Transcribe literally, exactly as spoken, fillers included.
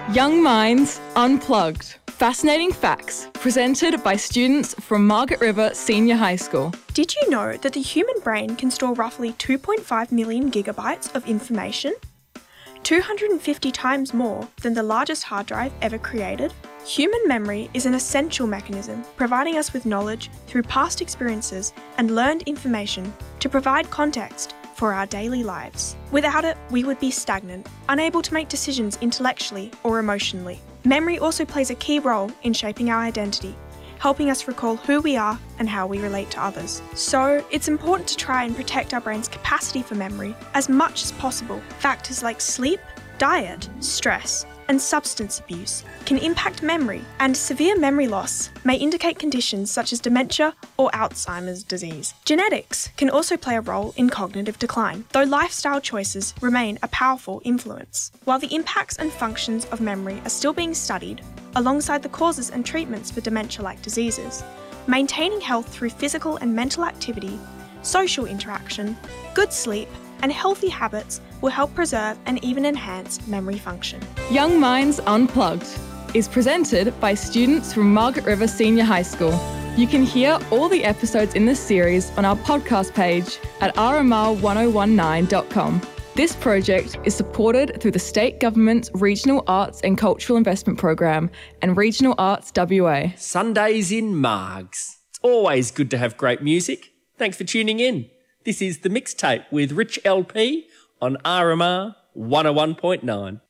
Young Minds Unplugged. Fascinating facts presented by students from Margaret River Senior High School. Did you know that the human brain can store roughly two point five million gigabytes of information? two hundred fifty times more than the largest hard drive ever created? Human memory is an essential mechanism providing us with knowledge through past experiences and learned information to provide context for our daily lives. Without it, we would be stagnant, unable to make decisions intellectually or emotionally. Memory also plays a key role in shaping our identity, helping us recall who we are and how we relate to others. So, it's important to try and protect our brain's capacity for memory as much as possible. Factors like sleep, diet, stress, and substance abuse can impact memory, and severe memory loss may indicate conditions such as dementia or Alzheimer's disease. Genetics can also play a role in cognitive decline, though lifestyle choices remain a powerful influence. While the impacts and functions of memory are still being studied, alongside the causes and treatments for dementia-like diseases, maintaining health through physical and mental activity, social interaction, good sleep, and healthy habits will help preserve and even enhance memory function. Young Minds Unplugged is presented by students from Margaret River Senior High School. You can hear all the episodes in this series on our podcast page at r m r one oh one nine dot com. This project is supported through the State Government's Regional Arts and Cultural Investment Program and Regional Arts W A. Sundays in Margs. It's always good to have great music. Thanks for tuning in. This is The Mixtape with Rich L P on R M R one oh one point nine.